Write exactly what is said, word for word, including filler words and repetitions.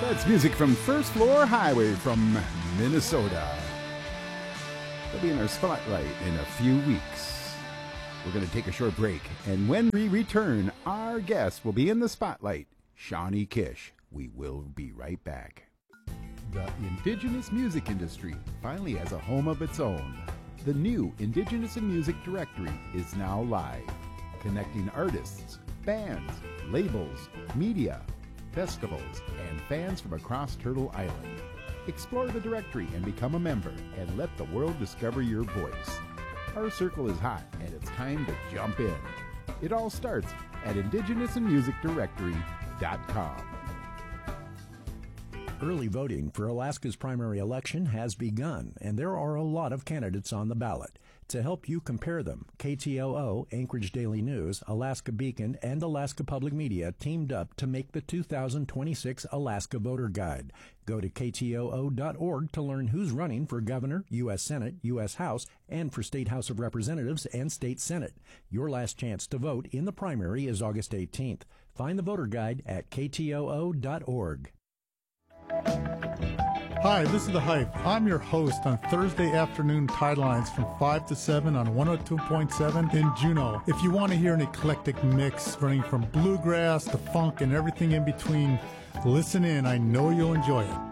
That's music from First Floor Highway from Minnesota. They'll be in our spotlight in a few weeks. We're going to take a short break, and when we return, our guest will be in the spotlight, Shawnee Kish. We will be right back. The indigenous music industry finally has a home of its own. The new Indigenous in Music Directory is now live, connecting artists, bands, labels, media, festivals, and fans from across Turtle Island. Explore the directory and become a member, and let the world discover your voice. Our circle is hot, and it's time to jump in. It all starts at indigenous in music directory dot com. Early voting for Alaska's primary election has begun, and there are a lot of candidates on the ballot. To help you compare them, K T O O, Anchorage Daily News, Alaska Beacon, and Alaska Public Media teamed up to make the two thousand twenty-six Alaska Voter Guide. Go to K T O O dot org to learn who's running for governor, U S Senate, U S House, and for State House of Representatives and State Senate. Your last chance to vote in the primary is August eighteenth. Find the voter guide at K T O O dot org. Hi, this is The Hype. I'm your host on Thursday afternoon Tidelines from five to seven on one oh two point seven in Juneau. If you want to hear an eclectic mix running from bluegrass to funk and everything in between, listen in. I know you'll enjoy it.